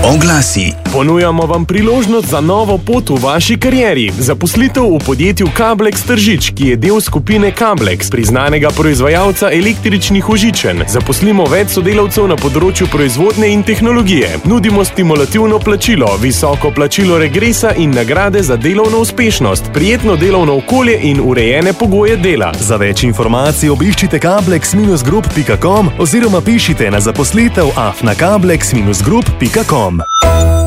Oglasi. Ponujamo vam priložnost za novo pot v vaši karieri. Zaposlitev v podjetju Kablex Tržič, ki je del skupine Kablex, priznanega proizvajalca električnih vžičen. Zaposlimo več sodelavcev na področju proizvodnje in tehnologije. Nudimo stimulativno plačilo, visoko plačilo regresa in nagrade za delovno uspešnost, prijetno delovno okolje in urejene pogoje dela. Za več informacij obiščite kablex-group.com oziroma pišite na zaposlitev@kablex-group.com.